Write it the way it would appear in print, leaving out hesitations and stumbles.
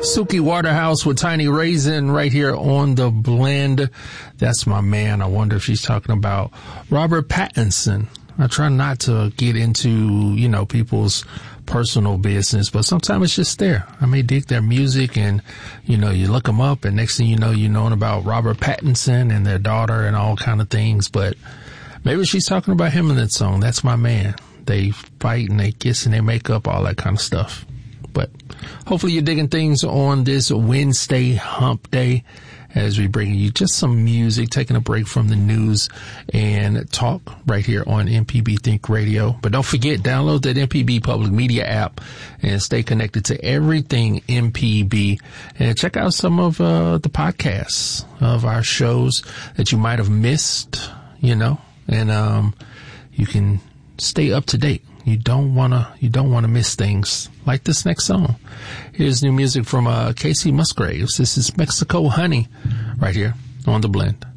Suki Waterhouse with Tiny Raisin right here on The Blend. That's my man. I wonder if she's talking about Robert Pattinson. I try not to get into, people's personal business, but sometimes it's just there. I may dig their music and, you look them up and next thing you know about Robert Pattinson and their daughter and all kind of things, but maybe she's talking about him in that song. That's my man. They fight and they kiss and they make up, all that kind of stuff. But hopefully you're digging things on this Wednesday hump day as we bring you just some music, taking a break from the news and talk right here on MPB Think Radio. But don't forget, download that MPB Public Media app and stay connected to everything MPB and check out some of the podcasts of our shows that you might have missed, and you can stay up to date. You don't wanna miss things like this next song. Here's new music from Casey Musgraves. This is Mexico Honey right here on The Blend.